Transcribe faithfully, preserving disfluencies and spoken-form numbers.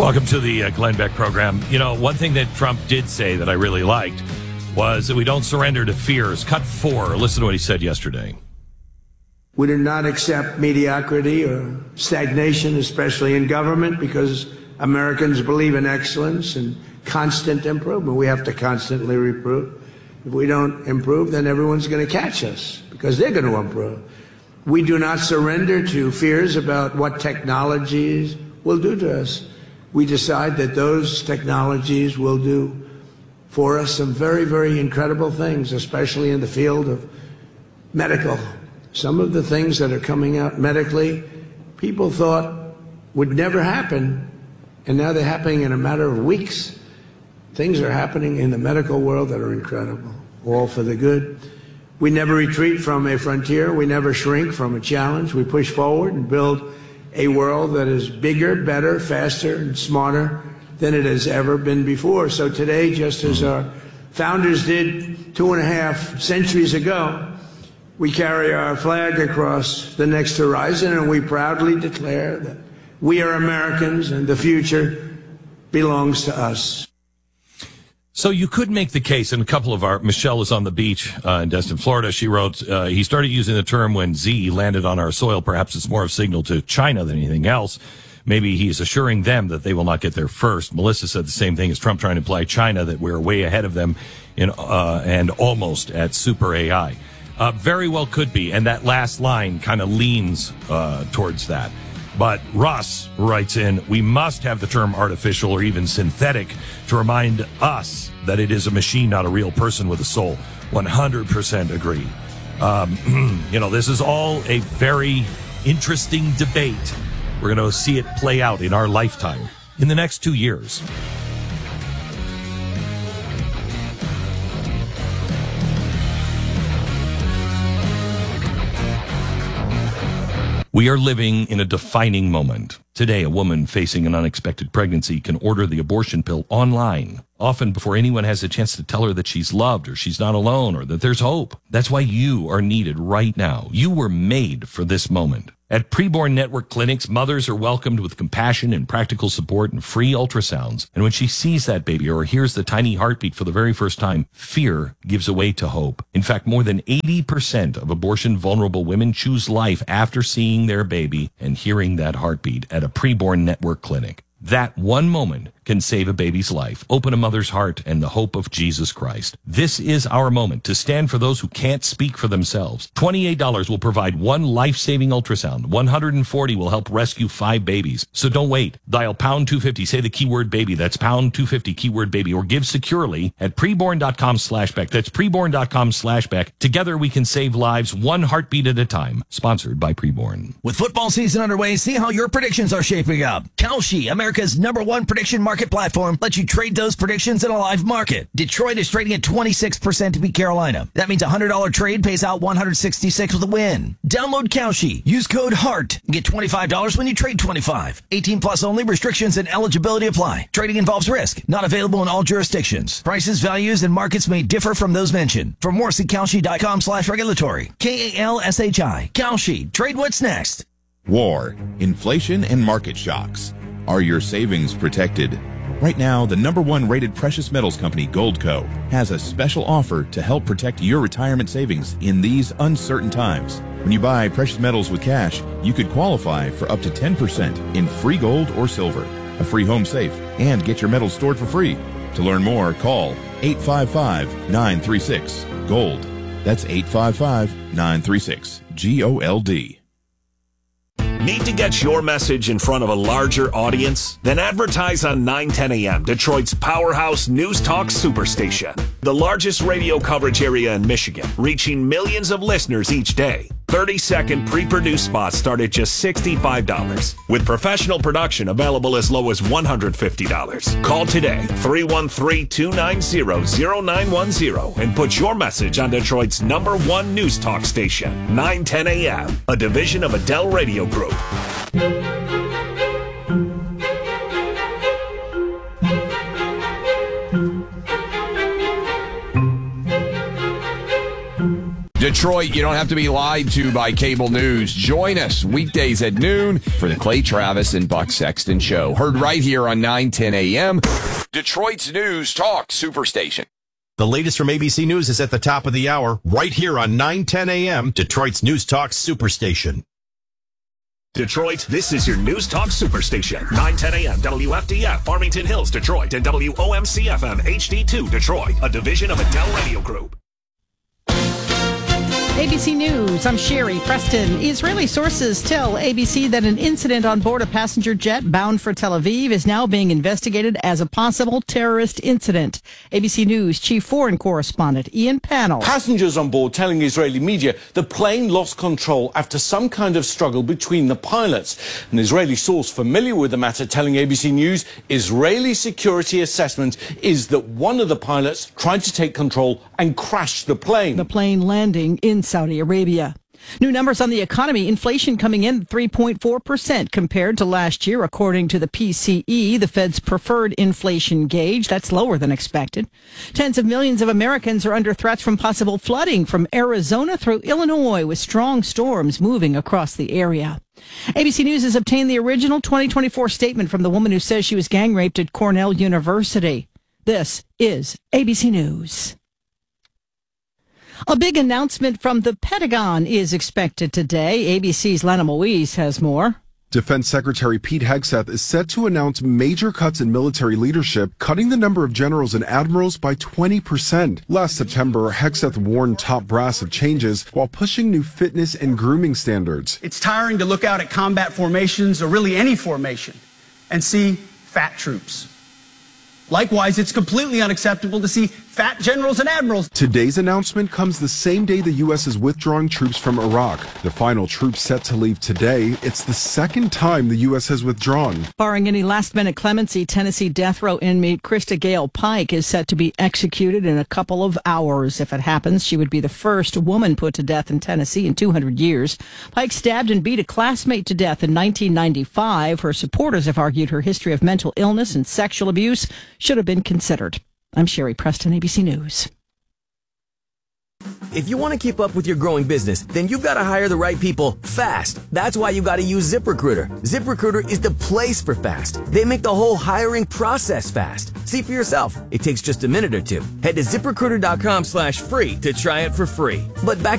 Welcome to the uh, Glenn Beck program. You know, one thing that Trump did say that I really liked was that we don't surrender to fears. Cut four. Listen to what he said yesterday. We do not accept mediocrity or stagnation, especially in government, because Americans believe in excellence and constant improvement. We have to constantly improve. If we don't improve, then everyone's going to catch us because they're going to improve. We do not surrender to fears about what technologies will do to us. We decide that those technologies will do for us some very, very incredible things, especially in the field of medical. Some of the things that are coming out medically, people thought would never happen, and now they're happening in a matter of weeks. Things are happening in the medical world that are incredible, all for the good. We never retreat from a frontier. We never shrink from a challenge. We push forward and build a world that is bigger, better, faster, and smarter than it has ever been before. So today, just as our founders did two and a half centuries ago, we carry our flag across the next horizon, and we proudly declare that we are Americans and the future belongs to us. So you could make the case, and a couple of our, Michelle was on the beach uh, in Destin, Florida. She wrote, uh, he started using the term when Z landed on our soil. Perhaps it's more of a signal to China than anything else. Maybe he's assuring them that they will not get there first. Melissa said the same thing as Trump trying to imply China, that we're way ahead of them in uh, and almost at super A I. Uh, very well could be, and that last line kind of leans uh, towards that. But Russ writes in, we must have the term artificial or even synthetic to remind us that it is a machine, not a real person with a soul. one hundred percent agree. Um, you know, this is all a very interesting debate. We're going to see it play out in our lifetime in the next two years. We are living in a defining moment. Today, a woman facing an unexpected pregnancy can order the abortion pill online, often before anyone has a chance to tell her that she's loved or she's not alone or that there's hope. That's why you are needed right now. You were made for this moment. At Preborn Network Clinics, mothers are welcomed with compassion and practical support and free ultrasounds. And when she sees that baby or hears the tiny heartbeat for the very first time, fear gives way to hope. In fact, more than eighty percent of abortion-vulnerable women choose life after seeing their baby and hearing that heartbeat at a Preborn Network clinic. That one moment can save a baby's life, open a mother's heart, and the hope of Jesus Christ. This is our moment to stand for those who can't speak for themselves. twenty-eight dollars will provide one life-saving ultrasound. one hundred forty dollars will help rescue five babies. So don't wait. Dial pound two fifty. Say the keyword baby. That's pound two fifty, keyword baby. Or give securely at preborn.com slash Beck. That's preborn.com slash Beck. Together we can save lives one heartbeat at a time. Sponsored by Preborn. With football season underway, see how your predictions are shaping up. Kalshi, America's number one prediction market platform, lets you trade those predictions in a live market. Detroit is trading at twenty-six percent to beat Carolina. That means a one hundred dollars trade pays out one hundred sixty-six with a win. Download Kalshi. Use code HEART and get twenty-five dollars when you trade twenty-five. eighteen plus only. Restrictions and eligibility apply. Trading involves risk. Not available in all jurisdictions. Prices, values, and markets may differ from those mentioned. For more, see Kalshi.com slash regulatory. K A L S H I. Kalshi. Trade what's next. War, inflation, and market shocks. Are your savings protected? Right now, the number one rated precious metals company, Goldco, has a special offer to help protect your retirement savings in these uncertain times. When you buy precious metals with cash, you could qualify for up to ten percent in free gold or silver, a free home safe, and get your metals stored for free. To learn more, call eight five five, nine three six, GOLD. That's eight five five, nine three six, G O L D. Need to get your message in front of a larger audience? Then advertise on nine ten A M, Detroit's powerhouse news talk superstation. The largest radio coverage area in Michigan, reaching millions of listeners each day. thirty second pre-produced spots start at just sixty-five dollars, with professional production available as low as one hundred fifty dollars. Call today, three one three, two nine zero, zero nine one zero, and put your message on Detroit's number one news talk station, nine ten A M, a division of Adele Radio Group. Detroit, you don't have to be lied to by cable news. Join us weekdays at noon for the Clay Travis and Buck Sexton Show. Heard right here on nine ten a.m. Detroit's News Talk Superstation. The latest from A B C News is at the top of the hour, right here on nine ten a.m. Detroit's News Talk Superstation. Detroit, this is your News Talk Superstation. nine ten a.m. W F D F, Farmington Hills, Detroit, and W O M C F M H D two, Detroit, a division of Adele Radio Group. A B C News, I'm Sherry Preston. Israeli sources tell A B C that an incident on board a passenger jet bound for Tel Aviv is now being investigated as a possible terrorist incident. A B C News chief foreign correspondent Ian Pannell. Passengers on board telling Israeli media the plane lost control after some kind of struggle between the pilots. An Israeli source familiar with the matter telling A B C News Israeli security assessment is that one of the pilots tried to take control and crashed the plane. The plane landing in Saudi Arabia. New numbers on the economy. Inflation coming in at three point four percent compared to last year, according to the P C E, the Fed's preferred inflation gauge. That's lower than expected. Tens of millions of Americans are under threats from possible flooding from Arizona through Illinois, with strong storms moving across the area. A B C News has obtained the original twenty twenty-four statement from the woman who says she was gang raped at Cornell University. This is A B C News. A big announcement from the Pentagon is expected today. A B C's Lana Moise has more. Defense Secretary Pete Hegseth is set to announce major cuts in military leadership, cutting the number of generals and admirals by twenty percent. Last September, Hegseth warned top brass of changes while pushing new fitness and grooming standards. It's tiring to look out at combat formations, or really any formation, and see fat troops. Likewise, it's completely unacceptable to see fat generals and admirals. Today's announcement comes the same day the U S is withdrawing troops from Iraq. The final troops set to leave today. It's the second time the U S has withdrawn. Barring any last-minute clemency, Tennessee death row inmate Krista Gale Pike is set to be executed in a couple of hours. If it happens, she would be the first woman put to death in Tennessee in two hundred years. Pike stabbed and beat a classmate to death in nineteen ninety-five. Her supporters have argued her history of mental illness and sexual abuse should have been considered. I'm Sherry Preston, A B C News. If you want to keep up with your growing business, then you've got to hire the right people fast. That's why you got to use ZipRecruiter. ZipRecruiter is the place for fast. They make the whole hiring process fast. See for yourself. It takes just a minute or two. Head to ZipRecruiter.com slash free to try it for free. But back